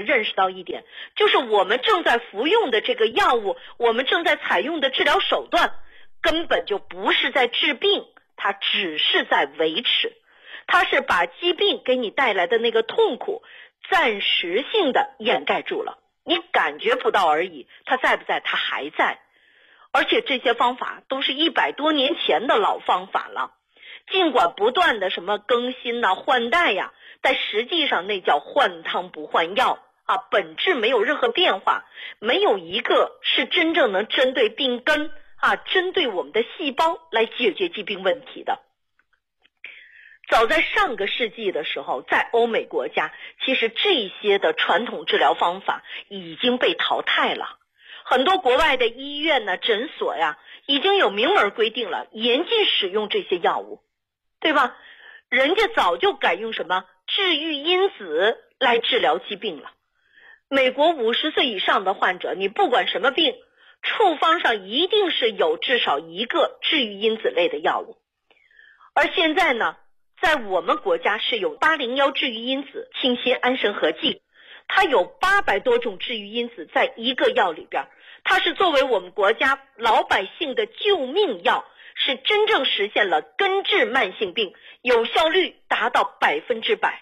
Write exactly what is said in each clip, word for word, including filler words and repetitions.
认识到一点，就是我们正在服用的这个药物，我们正在采用的治疗手段，根本就不是在治病，它只是在维持，它是把疾病给你带来的那个痛苦暂时性的掩盖住了，你感觉不到而已，它在不在？它还在。而且这些方法都是一百多年前的老方法了，尽管不断的什么更新呐、换代呀，但实际上那叫换汤不换药啊，本质没有任何变化，没有一个是真正能针对病根啊，针对我们的细胞来解决疾病问题的。早在上个世纪的时候，在欧美国家，其实这些的传统治疗方法已经被淘汰了。很多国外的医院呢、诊所呀，已经有明文规定了，严禁使用这些药物，对吧？人家早就改用什么治愈因子来治疗疾病了。美国五十岁以上的患者，你不管什么病，处方上一定是有至少一个治愈因子类的药物。而现在呢，在我们国家是有八零一治愈因子清新安神合剂，它有八百多种治愈因子在一个药里边，它是作为我们国家老百姓的救命药，是真正实现了根治慢性病，有效率达到百分之百。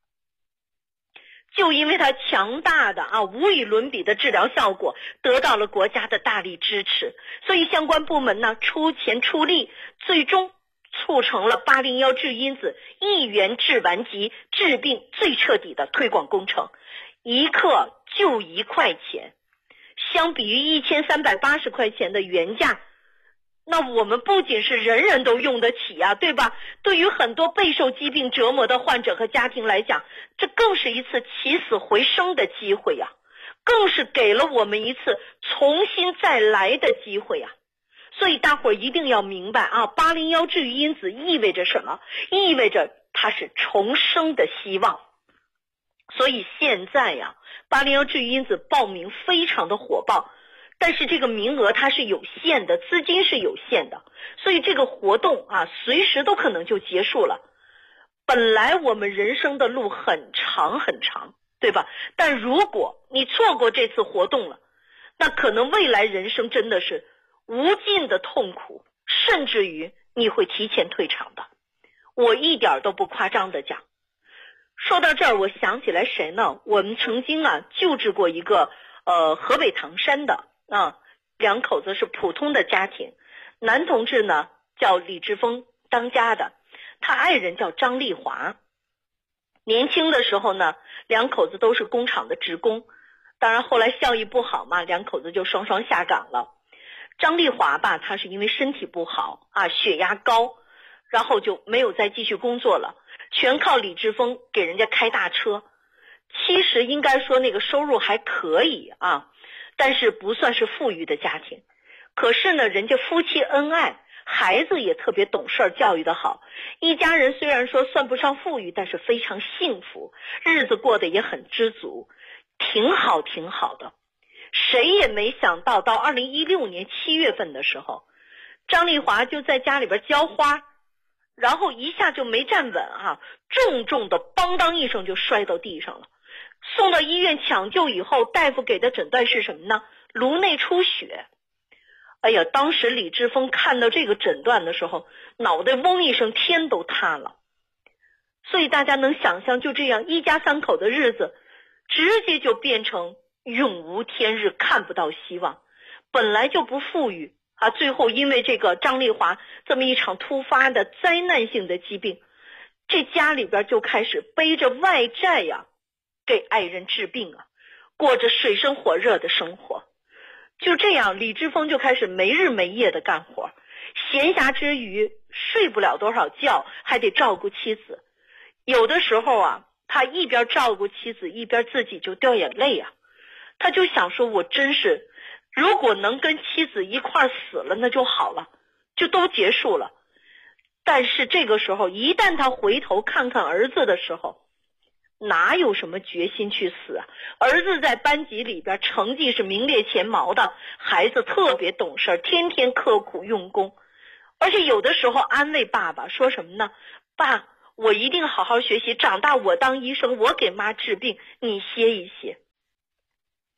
就因为它强大的啊无与伦比的治疗效果，得到了国家的大力支持，所以相关部门呢出钱出力，最终促成了八零一治因子一元治完疾，治病最彻底的推广工程，一克就一块钱，相比于一千三百八十块钱的原价，那我们不仅是人人都用得起啊，对吧？对于很多备受疾病折磨的患者和家庭来讲，这更是一次起死回生的机会呀、啊，更是给了我们一次重新再来的机会呀、啊。所以大伙儿一定要明白啊，八零一治愈因子意味着什么？意味着它是重生的希望。所以现在呀，八零一治愈因子报名非常的火爆，但是这个名额它是有限的，资金是有限的，所以这个活动啊，随时都可能就结束了。本来我们人生的路很长很长，对吧？但如果你错过这次活动了，那可能未来人生真的是无尽的痛苦，甚至于你会提前退场的。我一点都不夸张的讲。说到这儿，我想起来谁呢？我们曾经啊救治过一个呃河北唐山的啊两口子是普通的家庭，男同志呢叫李志峰当家的，他爱人叫张丽华。年轻的时候呢，两口子都是工厂的职工，当然后来效益不好嘛，两口子就双双下岗了。张丽华吧，她是因为身体不好啊，血压高，然后就没有再继续工作了，全靠李志峰给人家开大车。其实应该说那个收入还可以啊，但是不算是富裕的家庭。可是呢，人家夫妻恩爱，孩子也特别懂事，教育的好，一家人虽然说算不上富裕，但是非常幸福，日子过得也很知足，挺好挺好的。谁也没想到，到二零一六年七月份的时候，张丽华就在家里边浇花，然后一下就没站稳啊，重重的邦当一声就摔到地上了。送到医院抢救以后，大夫给的诊断是什么呢？颅内出血。哎呀，当时李志峰看到这个诊断的时候，脑袋嗡一声，天都塌了。所以大家能想象，就这样一家三口的日子直接就变成永无天日，看不到希望。本来就不富裕啊，最后因为这个张丽华这么一场突发的灾难性的疾病，这家里边就开始背着外债呀，给爱人治病啊，过着水深火热的生活。就这样，李志峰就开始没日没夜的干活，闲暇之余睡不了多少觉，还得照顾妻子。有的时候啊，他一边照顾妻子，一边自己就掉眼泪啊。他就想说，我真是如果能跟妻子一块死了那就好了，就都结束了。但是这个时候一旦他回头看看儿子的时候，哪有什么决心去死啊？儿子在班级里边成绩是名列前茅的，孩子特别懂事，天天刻苦用功，而且有的时候安慰爸爸说什么呢？爸，我一定好好学习，长大我当医生，我给妈治病，你歇一歇。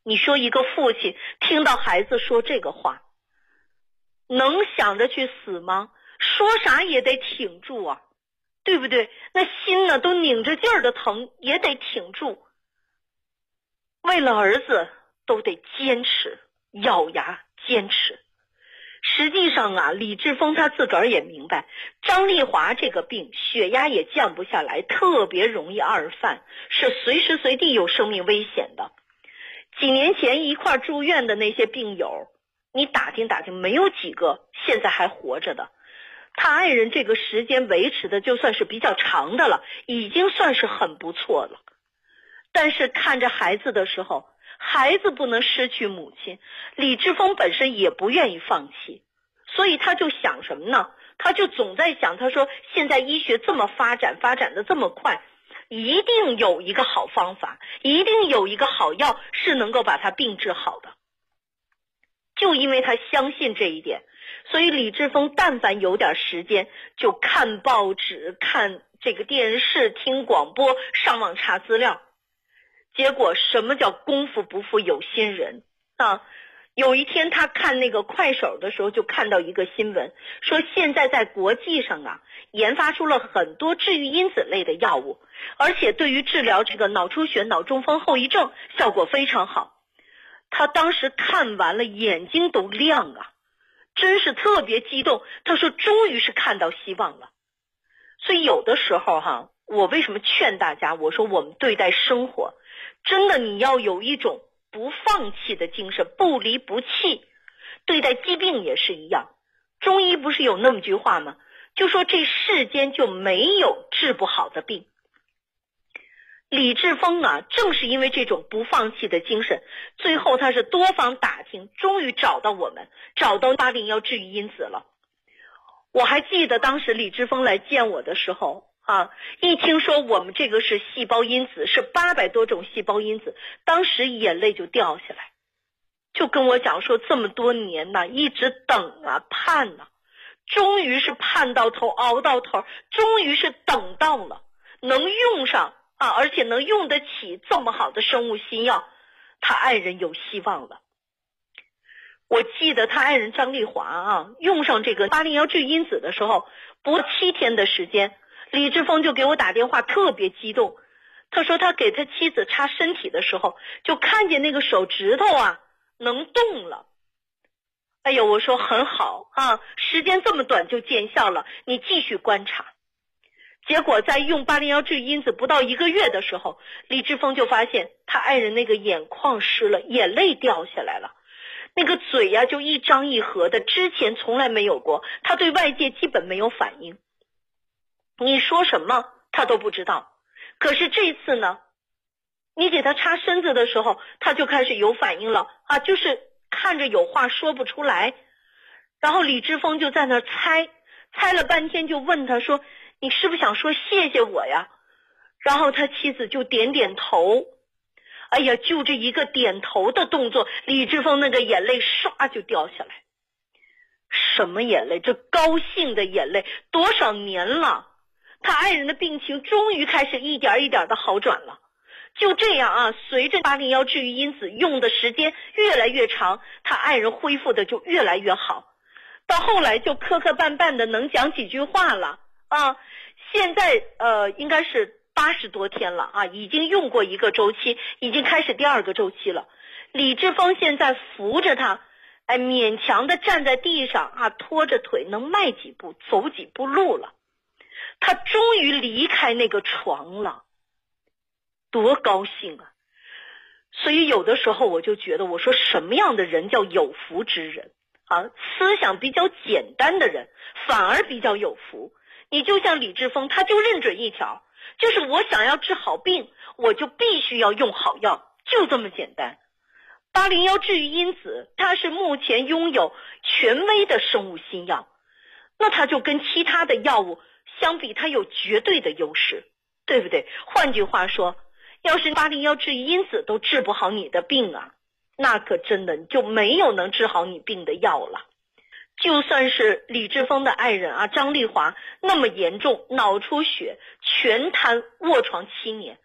你说一个父亲听到孩子说这个话，能想着去死吗？说啥也得挺住啊，对不对？那心呢都拧着劲儿的疼，也得挺住。为了儿子都得坚持，咬牙坚持。实际上啊，李志峰他自个儿也明白，张丽华这个病血压也降不下来，特别容易二犯，是随时随地有生命危险的。几年前一块住院的那些病友，你打听打听，没有几个现在还活着的。他爱人这个时间维持的就算是比较长的了，已经算是很不错了。但是看着孩子的时候，孩子不能失去母亲，李志峰本身也不愿意放弃，所以他就想什么呢？他就总在想，他说现在医学这么发展，发展的这么快，一定有一个好方法，一定有一个好药是能够把他病治好的。就因为他相信这一点，所以李志峰但凡有点时间，就看报纸、看这个电视、听广播、上网查资料。结果什么叫功夫不负有心人啊？有一天他看那个快手的时候，就看到一个新闻，说现在在国际上啊，研发出了很多治愈因子类的药物，而且对于治疗这个脑出血、脑中风后遗症效果非常好。他当时看完了，眼睛都亮啊，真是特别激动。他说终于是看到希望了。所以有的时候哈，我为什么劝大家，我说我们对待生活真的你要有一种不放弃的精神，不离不弃。对待疾病也是一样，中医不是有那么句话吗？就说这世间就没有治不好的病。李志峰啊，正是因为这种不放弃的精神，最后他是多方打听，终于找到我们，找到八零幺治愈因子了。我还记得当时李志峰来见我的时候啊，一听说我们这个是细胞因子，是八百多种细胞因子，当时眼泪就掉下来，就跟我讲说这么多年呢，一直等啊盼啊，终于是盼到头，熬到头，终于是等到了，能用上啊，而且能用得起这么好的生物新药，他爱人有希望了。我记得他爱人张丽华啊，用上这个八零幺治愈因子的时候，不七天的时间，李志峰就给我打电话，特别激动。他说他给他妻子擦身体的时候，就看见那个手指头啊能动了。哎呦，我说很好啊，时间这么短就见效了，你继续观察。结果在用八零幺治愈因子不到一个月的时候，李志峰就发现他爱人那个眼眶湿了，眼泪掉下来了，那个嘴呀、啊、就一张一合的，之前从来没有过，他对外界基本没有反应，你说什么他都不知道。可是这次呢，你给他擦身子的时候，他就开始有反应了啊，就是看着有话说不出来。然后李志峰就在那猜，猜了半天，就问他说，你是不是想说谢谢我呀？然后他妻子就点点头。哎呀，就这一个点头的动作，李志峰那个眼泪唰就掉下来。什么眼泪？这高兴的眼泪。多少年了，他爱人的病情终于开始一点一点的好转了。就这样啊，随着八零幺治愈因子用的时间越来越长，他爱人恢复的就越来越好，到后来就磕磕绊绊的能讲几句话了啊。现在呃应该是八十多天了啊，已经用过一个周期，已经开始第二个周期了。李志峰现在扶着他，哎，勉强的站在地上啊，拖着腿能迈几步走几步路了。他终于离开那个床了，多高兴啊！所以有的时候我就觉得，我说什么样的人叫有福之人啊？思想比较简单的人反而比较有福。你就像李志峰，他就认准一条，就是我想要治好病，我就必须要用好药，就这么简单。八零幺治愈因子它是目前拥有权威的生物新药，那它就跟其他的药物相比，它有绝对的优势，对不对？换句话说，要是八零幺治愈因子都治不好你的病啊，那可真的就没有能治好你病的药了。就算是李志峰的爱人啊，张丽华那么严重，脑出血全瘫卧床七年，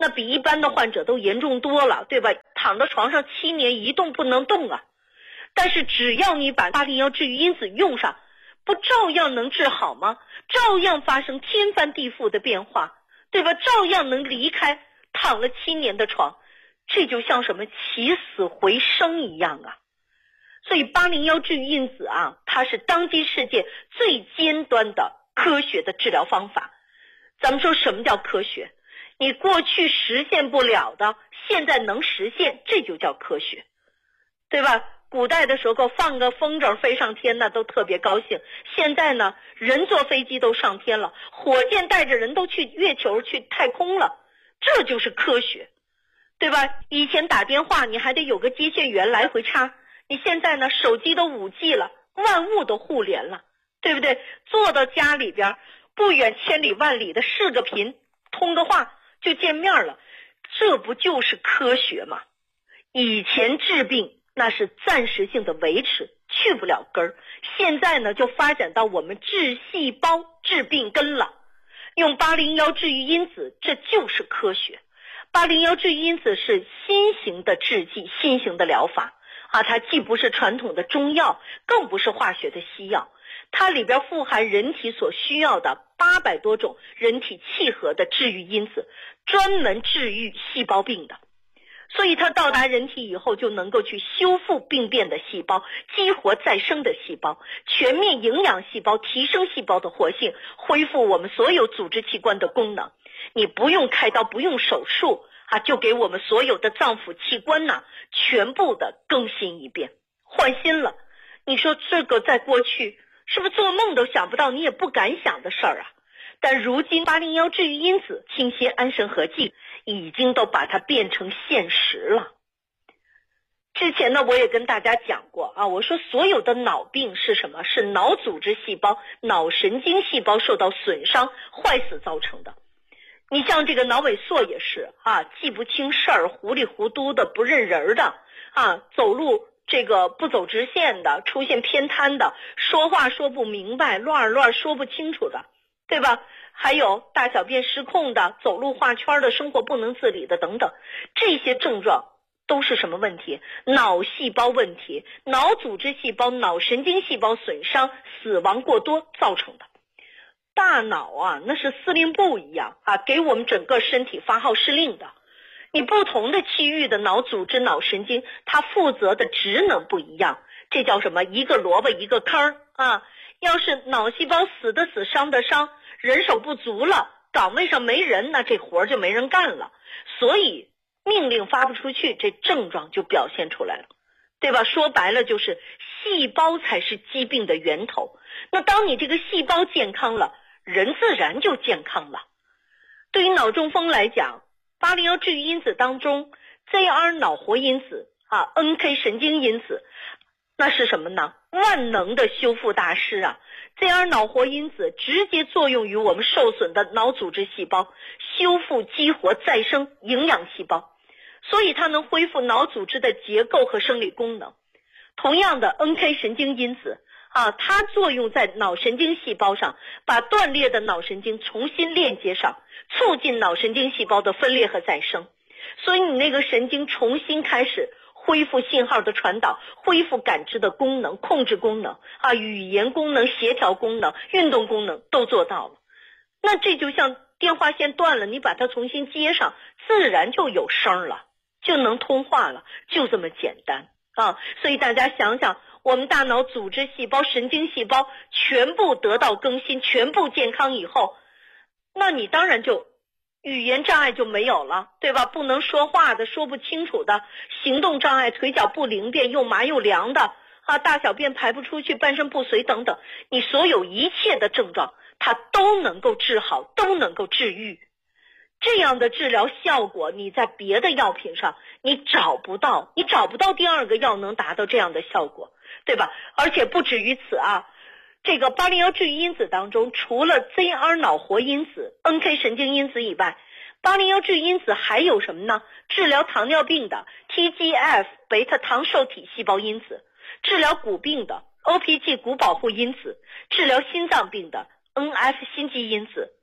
那比一般的患者都严重多了，对吧？躺到床上七年一动不能动啊。但是只要你把八零幺治愈因子用上，不照样能治好吗？照样发生天翻地覆的变化，对吧？照样能离开躺了七年的床，这就像什么起死回生一样啊。所以八零幺治愈因子啊，它是当今世界最尖端的科学的治疗方法。咱们说什么叫科学？你过去实现不了的，现在能实现，这就叫科学，对吧？古代的时候放个风筝飞上天呢，都特别高兴。现在呢，人坐飞机都上天了，火箭带着人都去月球去太空了，这就是科学，对吧？以前打电话你还得有个接线员来回插，你现在呢，手机都 五 G 了，万物都互联了，对不对？坐到家里边，不远千里万里的视个频，通个话就见面了，这不就是科学吗？以前治病那是暂时性的维持，去不了根儿。现在呢，就发展到我们治细胞、治病根了。用八零幺治愈因子，这就是科学。八零幺治愈因子是新型的制剂、新型的疗法啊，它既不是传统的中药，更不是化学的西药，它里边富含人体所需要的八百多种人体契合的治愈因子，专门治愈细胞病的。所以它到达人体以后，就能够去修复病变的细胞，激活再生的细胞，全面营养细胞，提升细胞的活性，恢复我们所有组织器官的功能。你不用开刀，不用手术啊，就给我们所有的脏腑器官呐，全部的更新一遍，换新了。你说这个在过去是不是做梦都想不到，你也不敢想的事儿啊？但如今八零幺治愈因子、清心安神合剂已经都把它变成现实了。之前呢，我也跟大家讲过啊，我说所有的脑病是什么？是脑组织细胞、脑神经细胞受到损伤、坏死造成的。你像这个脑萎缩也是啊，记不清事儿，糊里糊涂的，不认人的啊，走路这个不走直线的，出现偏瘫的，说话说不明白，乱乱说不清楚的，对吧？还有大小便失控的，走路画圈的，生活不能自理的等等，这些症状都是什么问题？脑细胞问题，脑组织细胞、脑神经细胞损伤、死亡过多造成的。大脑啊，那是司令部一样啊，给我们整个身体发号施令的。你不同的区域的脑组织、脑神经，它负责的职能不一样，这叫什么？一个萝卜一个坑啊！要是脑细胞死的死，伤的伤，人手不足了，岗位上没人，那这活就没人干了。所以命令发不出去，这症状就表现出来了，对吧？说白了就是细胞才是疾病的源头。那当你这个细胞健康了，人自然就健康了。对于脑中风来讲，八零幺治愈因子当中 Z R 脑活因子啊 N K 神经因子，那是什么呢？万能的修复大师啊！ Z R 脑活因子直接作用于我们受损的脑组织细胞，修复、激活、再生、营养细胞，所以它能恢复脑组织的结构和生理功能。同样的 N K 神经因子啊，它作用在脑神经细胞上，把断裂的脑神经重新链接上，促进脑神经细胞的分裂和再生。所以你那个神经重新开始恢复信号的传导，恢复感知的功能、控制功能啊，语言功能、协调功能、运动功能都做到了。那这就像电话线断了，你把它重新接上，自然就有声了，就能通话了，就这么简单啊！所以大家想想，我们大脑组织细胞、神经细胞全部得到更新，全部健康以后，那你当然就语言障碍就没有了，对吧？不能说话的，说不清楚的，行动障碍，腿脚不灵便，又麻又凉的啊，大小便排不出去，半身不遂等等，你所有一切的症状它都能够治好，都能够治愈。这样的治疗效果你在别的药品上你找不到，你找不到第二个药能达到这样的效果，对吧？而且不止于此啊，这个八零幺治愈因子当中，除了 Z R 脑活因子、N K 神经因子以外，八零幺治愈因子还有什么呢？治疗糖尿病的 T G F 贝塔糖受体细胞因子，治疗骨病的 O P G 骨保护因子，治疗心脏病的 N F 心肌因子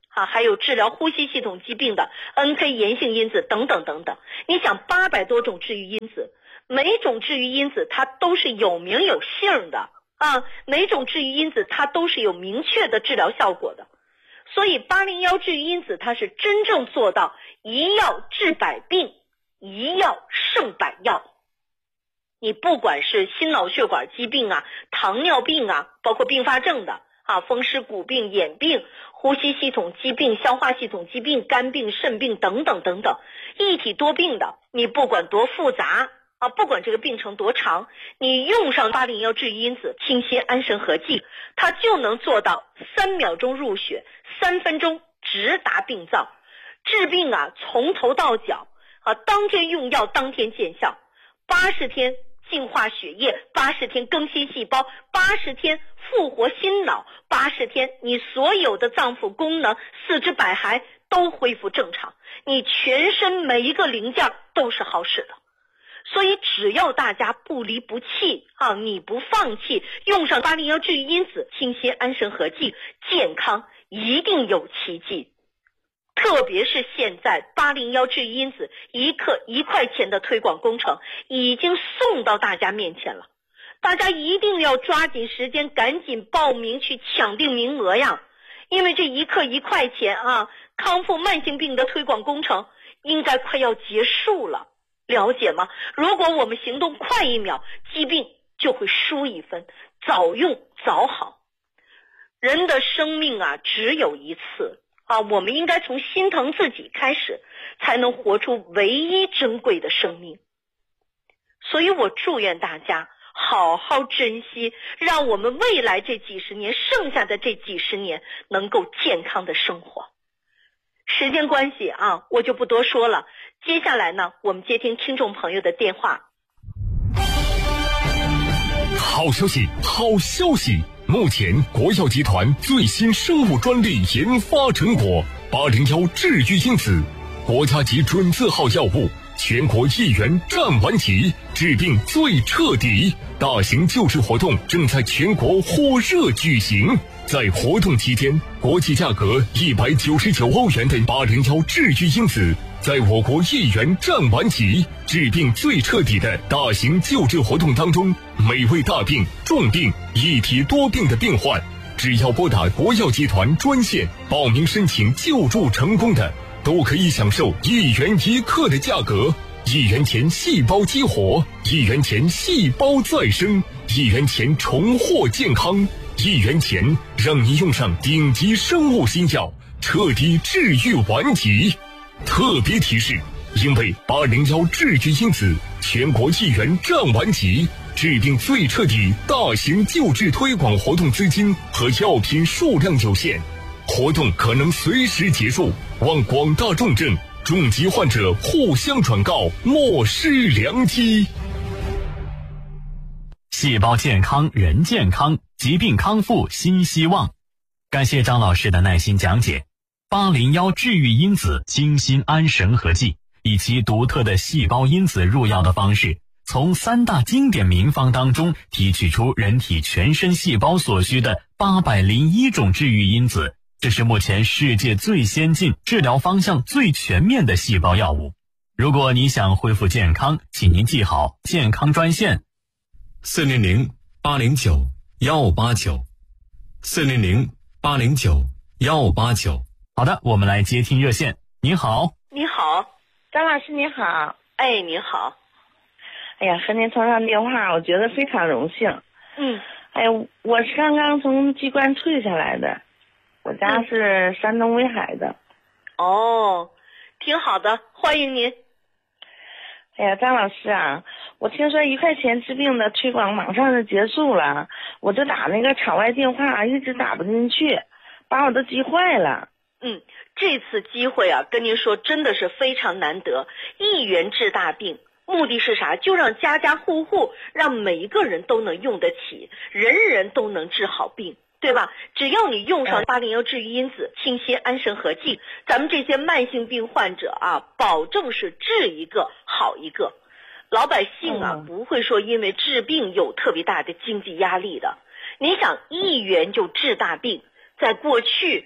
啊，还有治疗呼吸系统疾病的 N K 炎性因子等等等等。你想八百多种治愈因子，每种治愈因子它都是有名有姓的啊，每种治愈因子它都是有明确的治疗效果的。所以八零一治愈因子它是真正做到一药治百病，一药胜百药。你不管是心脑血管疾病啊、糖尿病啊，包括并发症的啊，风湿骨病、眼病、呼吸系统疾病、消化系统疾病、肝病、肾病等等等等，一体多病的，你不管多复杂啊，不管这个病程多长，你用上八零一治愈因子清心安神合剂，它就能做到三秒钟入血，三分钟直达病灶，治病啊从头到脚啊，当天用药当天见效，八十天净化血液，八十天更新细胞，八十天复活心脑，八十天你所有的脏腑功能、四肢百骸都恢复正常，你全身每一个零件都是好使的。所以只要大家不离不弃啊，你不放弃，用上八零一治愈因子清心安神合剂，健康一定有奇迹。特别是现在八零一治愈因子一克一块钱的推广工程已经送到大家面前了，大家一定要抓紧时间赶紧报名去抢定名额呀，因为这一克一块钱啊，康复慢性病的推广工程应该快要结束了，了解吗？如果我们行动快一秒，疾病就会输一分，早用早好。人的生命啊只有一次啊，我们应该从心疼自己开始，才能活出唯一珍贵的生命。所以我祝愿大家好好珍惜，让我们未来这几十年，剩下的这几十年能够健康的生活。时间关系啊，我就不多说了。接下来呢，我们接听听众朋友的电话。 好消息，好消息！目前国药集团最新生物专利研发成果八零一治愈因子，国家级准字号药物，全国一元占完齐，治病最彻底。大型救治活动正在全国火热举行，在活动期间，国际价格一百九十九欧元的八零一治愈因子，在我国一元占完齐，治病最彻底的大型救治活动当中，每位大病、重病、一体多病的病患，只要拨打国药集团专线报名申请救助成功的，都可以享受一元一克的价格。一元钱细胞激活，一元钱细胞再生，一元钱重获健康，一元钱让你用上顶级生物新药，彻底治愈顽疾。特别提示，因为八零一治愈因子全国一元占完齐，治病最彻底大型救治推广活动资金和药品数量有限，活动可能随时结束，望广大重症重疾患者互相转告，莫失良机。 细胞健康人健康，疾病康复新希望。感谢张老师的耐心讲解。八零一治愈因子清心安神合剂，以其独特的细胞因子入药的方式，从三大经典名方当中提取出人体全身细胞所需的八百零一种治愈因子，这是目前世界最先进、治疗方向最全面的细胞药物。如果你想恢复健康，请您记好健康专线四零零八零九幺八九，四零零八零九幺八九。 好的，我们来接听热线。您好。 你好。 张老师你好。 哎，你好。 哎呀，和您通上电话，我觉得非常荣幸。 嗯。 哎呀，我是刚刚从机关退下来的，我家是山东威海的。 哦，挺好的，欢迎您。 哎呀，张老师啊，我听说一块钱治病的推广马上就结束了，我就打那个场外电话，一直打不进去，把我都急坏了。 嗯，这次机会啊，跟您说真的是非常难得，一元治大病。目的是啥？就让家家户户，让每一个人都能用得起，人人都能治好病，对吧？只要你用上八零一治愈因子清心安神合剂，咱们这些慢性病患者啊，保证是治一个好一个。老百姓啊，不会说因为治病有特别大的经济压力的。你想一元就治大病，在过去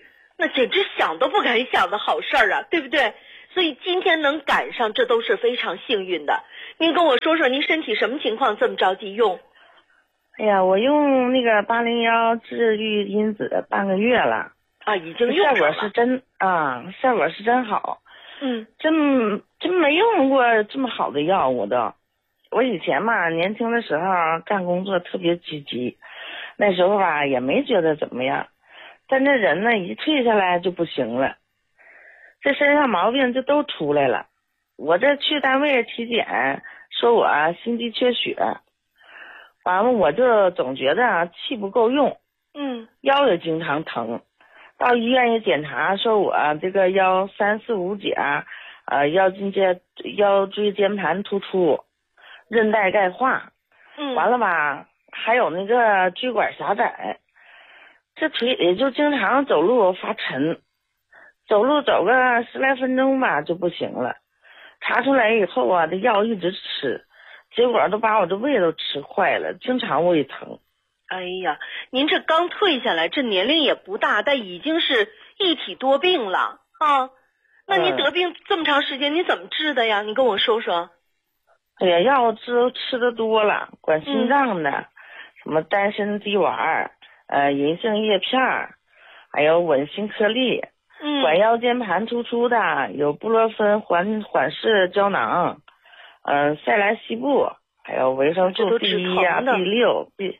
那简直想都不敢想的好事儿啊，对不对？所以今天能赶上，这都是非常幸运的。您跟我说说您身体什么情况这么着急用？ 哎呀，我用那个八零幺治愈因子半个月了啊，已经用上了， 效果是真啊，效果是真好。 嗯， 真真没用过这么好的药物的。我以前嘛，年轻的时候干工作特别积极，那时候吧也没觉得怎么样，但这人呢一退下来就不行了，这身上毛病就都出来了。我这去单位体检，说我心肌缺血，完了我就总觉得气不够用， 嗯， 腰也经常疼。到医院一检查，说我这个腰三四五甲，呃，腰筋间腰椎间盘突出，韧带钙化， 嗯， 完了吧，还有那个椎管狭窄，这腿里就经常走路发沉，走路走个十来分钟吧就不行了。查出来以后啊，这药一直吃，结果都把我这胃都吃坏了，经常胃疼。 哎呀，您这刚退下来，这年龄也不大，但已经是一体多病了啊。那您得病这么长时间，你怎么治的呀？你跟我说说。 哎呀，药吃吃的多了，管心脏的，嗯、什么丹参滴丸，呃，银杏叶片，还有稳心颗粒， 嗯， 管腰间盘突出的有布洛芬缓缓释胶囊，嗯、呃，塞来西布，还有维生素 B 一啊、B 六、B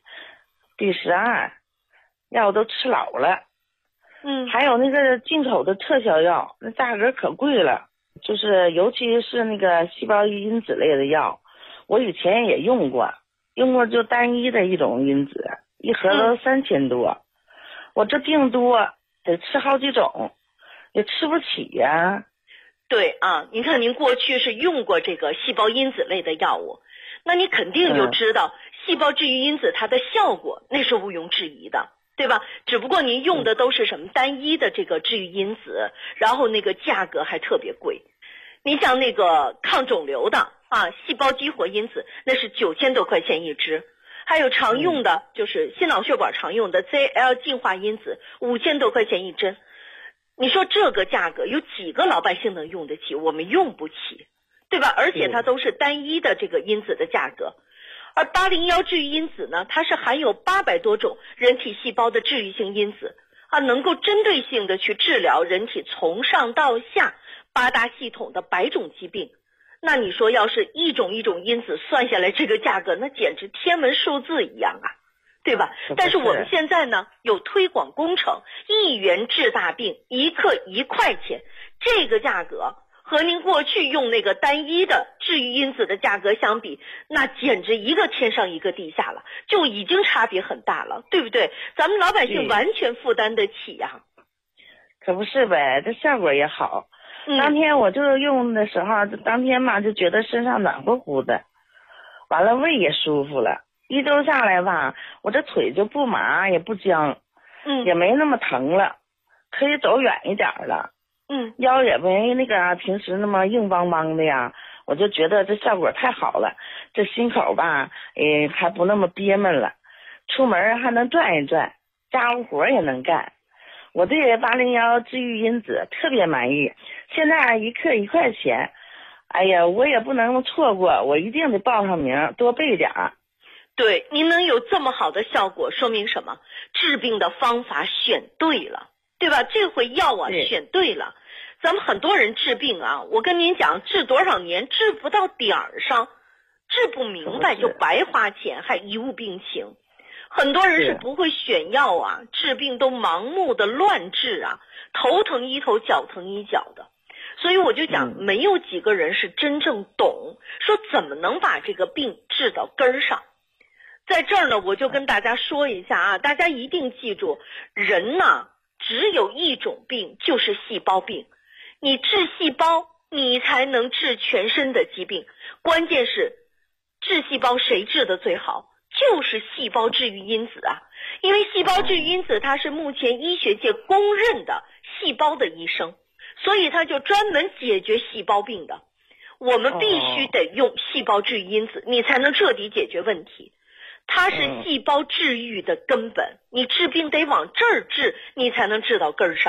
B 十二，药都吃老了。 嗯， 还有那个进口的特效药，那价格可贵了，就是尤其是那个细胞因子类的药，我以前也用过，用过就单一的一种因子，一盒都三千多，嗯、我这病多，得吃好几种，也吃不起呀、啊。 对啊，您看您过去是用过这个细胞因子类的药物，那你肯定就知道、嗯、细胞治愈因子它的效果那是毋庸置疑的，对吧？只不过您用的都是什么单一的这个治愈因子，然后那个价格还特别贵。你像那个抗肿瘤的啊，细胞激活因子那是九千多块钱一支，还有常用的就是心脑血管常用的 Z L 净化因子五千多块钱一针。你说这个价格有几个老百姓能用得起？我们用不起，对吧？而且它都是单一的这个因子的价格。而八零幺治愈因子呢，它是含有八百多种人体细胞的治愈性因子啊，能够针对性的去治疗人体从上到下八大系统的百种疾病。那你说要是一种一种因子算下来，这个价格那简直天文数字一样啊，对吧？但是我们现在呢有推广工程，一元治大病，一克一块钱，这个价格和您过去用那个单一的治愈因子的价格相比，那简直一个天上一个地下了，就已经差别很大了，对不对？咱们老百姓完全负担得起呀、啊。 可不是呗，这效果也好。 嗯、 当天我就用的时候，就当天嘛就觉得身上暖乎乎的，完了胃也舒服了。一周下来吧，我这腿就不麻也不僵， 嗯， 也没那么疼了，可以走远一点了。 嗯， 腰也没那个平时那么硬邦邦的呀，我就觉得这效果太好了，这心口吧，诶还不那么憋闷了，出门还能转一转，家务活也能干。我对八零幺治愈因子特别满意，现在一克一块钱，哎呀，我也不能错过，我一定得报上名，多备点儿。 对，您能有这么好的效果，说明什么？治病的方法选对了，对吧？这回药啊选对了。咱们很多人治病啊，我跟您讲，治多少年治不到点儿上，治不明白就白花钱，还贻误病情。很多人是不会选药啊，治病都盲目的乱治啊，头疼一头脚疼一脚的。所以我就讲，没有几个人是真正懂，说怎么能把这个病治到根儿上。在这儿呢，我就跟大家说一下啊，大家一定记住，人呢只有一种病，就是细胞病。你治细胞，你才能治全身的疾病。关键是治细胞谁治的最好？就是细胞治愈因子啊，因为细胞治愈因子它是目前医学界公认的细胞的医生，所以它就专门解决细胞病的。我们必须得用细胞治愈因子，你才能彻底解决问题。它是细胞治愈的根本，你治病得往这儿治，你才能治到根儿上。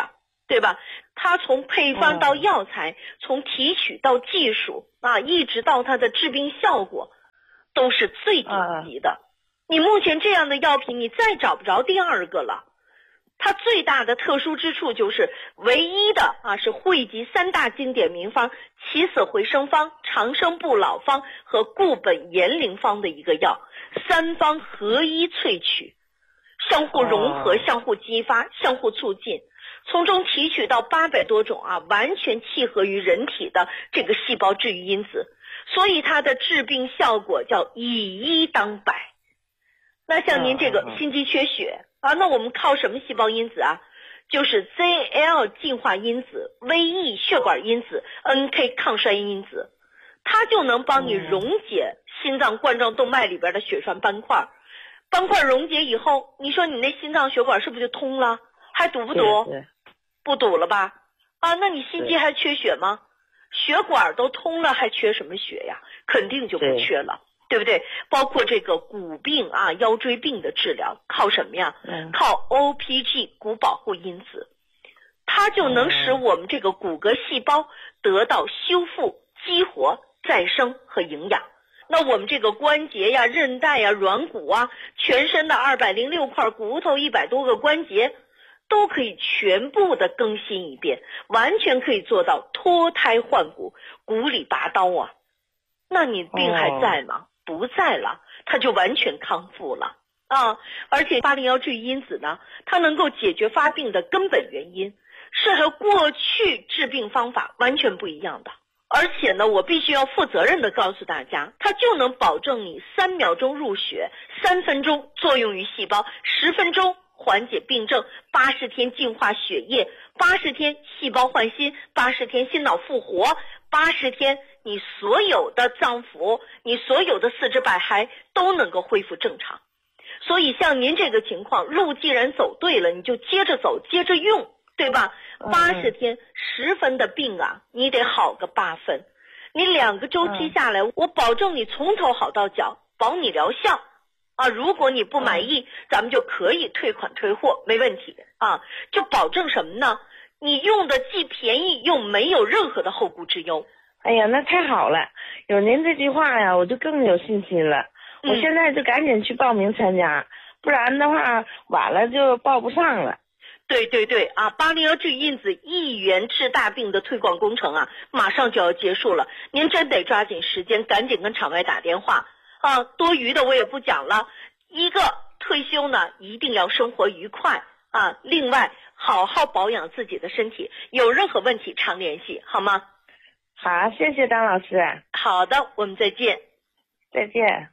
对吧？它从配方到药材，从提取到技术啊，一直到它的治病效果，都是最顶级的。你目前这样的药品，你再找不着第二个了。它最大的特殊之处就是唯一的啊，是汇集三大经典名方起死回生方、长生不老方和固本延龄方的一个药，三方合一萃取，相互融合、相互激发、相互促进，从中提取到八百多种啊，完全契合于人体的这个细胞治愈因子，所以它的治病效果叫以一当百。那像您这个心肌缺血啊，那我们靠什么细胞因子啊？就是 Z L 进化因子、V E 血管因子、N K 抗衰因子，它就能帮你溶解心脏冠状动脉里边的血栓斑块。斑块溶解以后，你说你那心脏血管是不是就通了？还堵不堵？不堵了吧？啊，那你心肌还缺血吗？血管都通了，还缺什么血呀？肯定就不缺了。对不对？包括这个骨病啊、腰椎病的治疗，靠什么呀？嗯、靠 O P G 骨保护因子，它就能使我们这个骨骼细胞得到修复、激活、再生和营养。那我们这个关节呀、韧带呀、软骨啊，全身的二百零六块骨头、一百多个关节，都可以全部的更新一遍，完全可以做到脱胎换骨、骨里拔刀啊！那你病还在吗？哦，不在了，它就完全康复了啊！而且八零幺治愈因子呢，它能够解决发病的根本原因，是和过去治病方法完全不一样的。而且呢，我必须要负责任的告诉大家，它就能保证你三秒钟入血，三分钟作用于细胞，十分钟缓解病症，八十天净化血液，八十天细胞换新，八十天心脑复活，八十天你所有的脏腑，你所有的四肢百骸都能够恢复正常。所以像您这个情况，路既然走对了，你就接着走，接着用，对吧？八十天十分的病啊，你得好个八分。你两个周期下来，我保证你从头好到脚，保你疗效啊！如果你不满意，咱们就可以退款退货，没问题啊！就保证什么呢？你用的既便宜又没有任何的后顾之忧。 哎呀，那太好了！有您这句话呀，我就更有信心了。嗯、我现在就赶紧去报名参加，不然的话晚了就报不上了。 对对对啊，八零幺治愈因子一元治大病的推广工程啊，马上就要结束了，您真得抓紧时间，赶紧跟场外打电话啊！多余的我也不讲了。一个退休呢，一定要生活愉快啊！另外，好好保养自己的身体，有任何问题常联系，好吗？ 好，谢谢张老师。 好的，我们再见。 再见。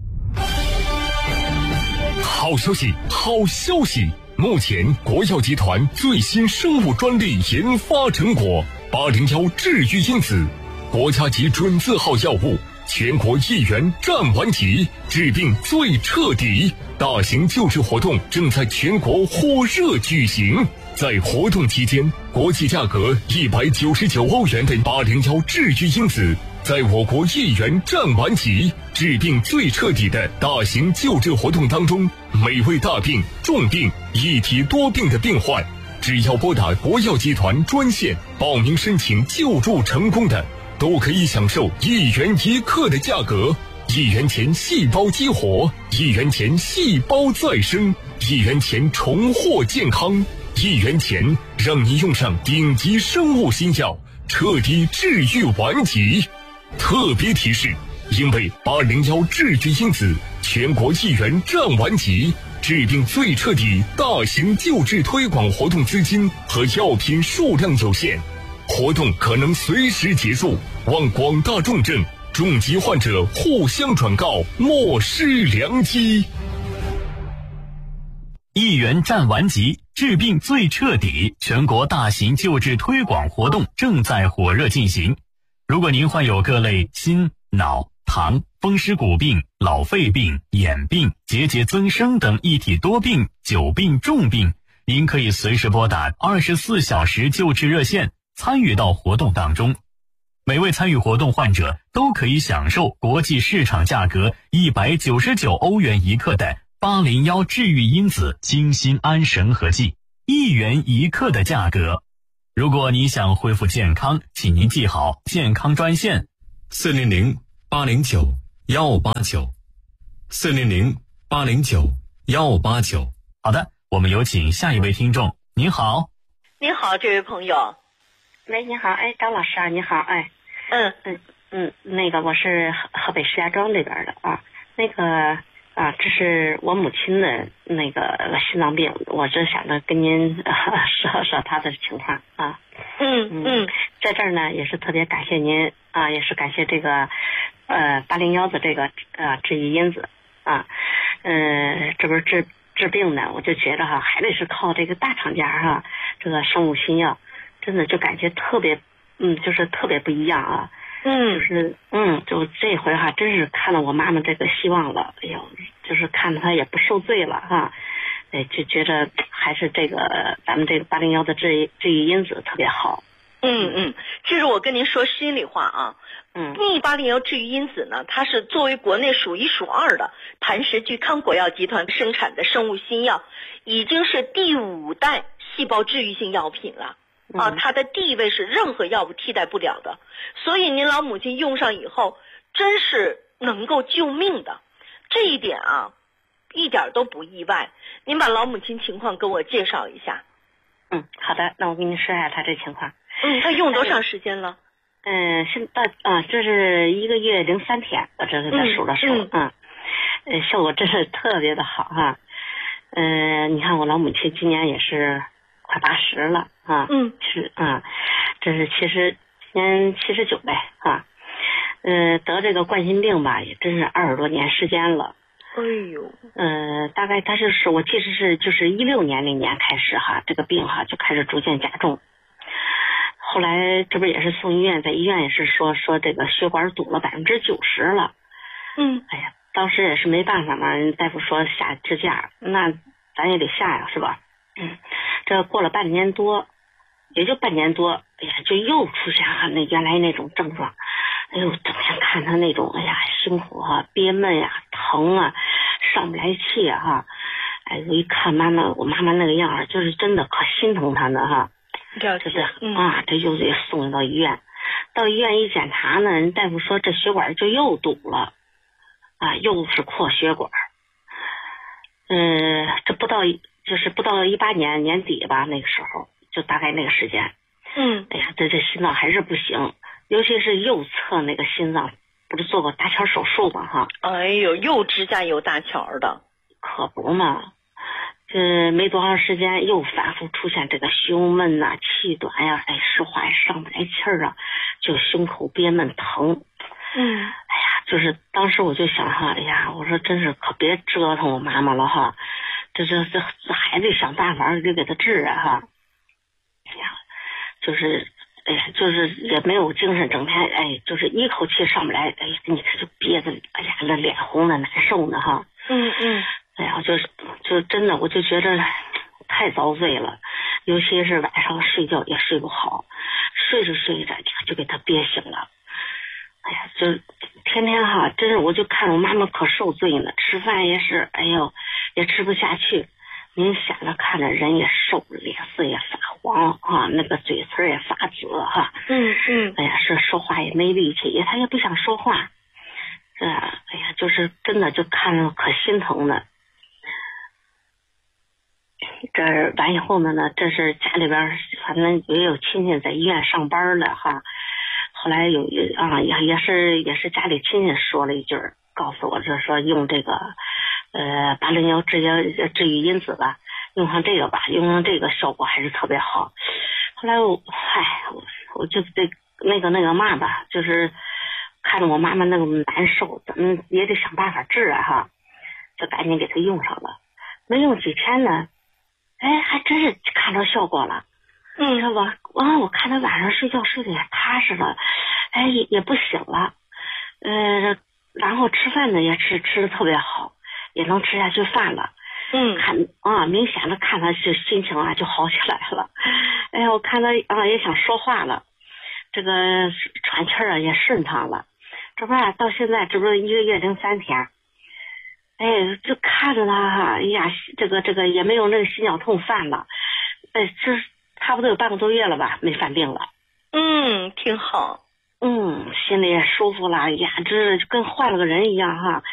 好消息，好消息！目前国药集团最新生物专利研发成果八零幺治愈因子，国家级准字号药物，全国一元占完齐，治病最彻底。大型救治活动正在全国火热举行。在活动期间，国际价格一百九十九欧元的八零幺治愈因子，在我国一元占完齐，治病最彻底的大型救治活动当中，每位大病、重病、一体多病的病患，只要拨打国药集团专线报名申请救助成功的，都可以享受一元一克的价格。一元钱细胞激活，一元钱细胞再生，一元钱重获健康，一元钱让你用上顶级生物新药，彻底治愈顽疾。特别提示，因为八零幺治愈因子全国一元占完齐，治病最彻底大型救治推广活动资金和药品数量有限，活动可能随时结束，望广大重症重疾患者互相转告，莫失良机。 一元占完齐，治病最彻底，全国大型救治推广活动正在火热进行。如果您患有各类心、脑、糖、风湿骨病、老肺病、眼病、结节增生等一体多病、久病重病，您可以随时拨打二十四小时救治热线，参与到活动当中。每位参与活动患者都可以享受国际市场价格一百九十九欧元一克的八零幺治愈因子精心安神和剂，一元一克的价格。 如果你想恢复健康，请您记好健康专线四零零八零九幺八九，四零零八零九幺八九。 好的，我们有请下一位听众。您好。 您好，这位朋友。 喂，你好，哎，张老师啊，你好，哎， 嗯嗯嗯，那个我是河河北石家庄这边的啊，那个啊，这是我母亲的那个心脏病，我就想着跟您、呃、说说她的情况啊。 嗯嗯， 在这儿呢也是特别感谢您啊，也是感谢这个呃八零幺的这个呃治愈因子啊，呃，这不是治治病呢，我就觉得哈，还得是靠这个大厂家哈，这个生物新药，真的就感觉特别，嗯，就是特别不一样啊。 嗯， 就是嗯，就这回哈，真是看到我妈妈这个希望了，哎呦，就是看到她也不受罪了哈，哎，就觉得还是这个咱们这个八零幺的治治愈因子特别好。 嗯嗯，其实我跟您说心里话啊， 嗯， 逆八零幺治愈因子呢，它是作为国内数一数二的磐石聚康国药集团生产的生物新药，已经是第五代细胞治愈性药品了。啊，它的地位是任何药物替代不了的，所以您老母亲用上以后，真是能够救命的，这一点啊，一点都不意外。您把老母亲情况给我介绍一下。 嗯，好的，那我跟您说一下她这情况。 嗯，她用多长时间了？ 嗯，现在啊，这是一个月零三天，我这是在数了数，嗯，嗯呃，效果真是特别的好哈。嗯、呃，你看我老母亲今年也是快八十了啊， 嗯， 是啊，这是其实今年七十九呗啊，呃，得这个冠心病吧，也真是二十多年时间了。 哎呦， 呃，大概他就是我记得是就是一六年那年开始哈，这个病哈就开始逐渐加重。后来这不也是送医院，在医院也是说说这个血管堵了百分之九十了。 嗯， 哎呀，当时也是没办法嘛，人大夫说下支架，那咱也得下呀，是吧？嗯，这过了半年多，也就半年多，哎呀，就又出现了那原来那种症状。哎呦，整天看他那种，哎呀，辛苦啊，憋闷呀、啊，疼啊，上不来气啊，哈。哎，我一看妈妈，我妈妈那个样儿，就是真的可心疼她呢，哈。 了解， 嗯啊，这又得送到医院，到医院一检查呢，人大夫说这血管就又堵了，啊，又是扩血管。嗯、呃，这不到就是不到一八年年底吧，那个时候就大概那个时间。 嗯， 哎呀，这这心脏还是不行。尤其是右侧那个心脏，不是做过搭桥手术吗？哈， 哎呦，又支架又搭桥的， 可不嘛。这没多长时间，又反复出现这个胸闷呐、啊、气短呀、啊，哎，说话也上不来气儿啊，就胸口憋闷疼。 嗯， 哎呀，就是当时我就想哈，哎呀，我说真是可别折腾我妈妈了哈，这这这这还得想办法得给她治啊哈。哎呀，就是。哎呀，就是也没有精神，整天哎，就是一口气上不来，哎，你看就憋得，哎呀，那脸红的难受呢哈。 嗯嗯， 哎呀，就是就真的，我就觉得太遭罪了，尤其是晚上睡觉也睡不好，睡着睡着就给他憋醒了。哎呀，就天天哈，真是我就看我妈妈可受罪呢，吃饭也是，哎呦，也吃不下去。明显的看着人也瘦，脸色也发黄啊，那个嘴唇也发紫哈。 嗯嗯， 哎呀，是说话也没力气，也他也不想说话。这，哎呀，就是真的就看着可心疼了。这完以后呢呢，这是家里边反正也有亲戚在医院上班了哈。后来有啊也也是也是家里亲戚说了一句，告诉我就是说用这个。呃，八零幺治愈治愈因子吧，用上这个吧，用上这个效果还是特别好。后来我，唉，我我就得那个那个嘛吧，就是看着我妈妈那个难受，咱们也得想办法治啊哈，就赶紧给她用上了。没用几天呢，哎，还真是看到效果了。嗯，知道吧？啊，我看她晚上睡觉睡得也踏实了，哎，也也不醒了。呃，然后吃饭呢也吃吃的特别好。也能吃下去饭了， 嗯， 看啊，明显的看他就心情啊就好起来了。哎呀，我看他啊也想说话了，这个喘气儿啊也顺畅了。这不是到现在这不是一个月零三天，哎，就看着他哈，哎呀，这个这个也没有那个心绞痛犯了，哎，这差不多有半个多月了吧，没犯病了。 嗯，挺好。 嗯，心里也舒服了呀，这跟换了个人一样哈。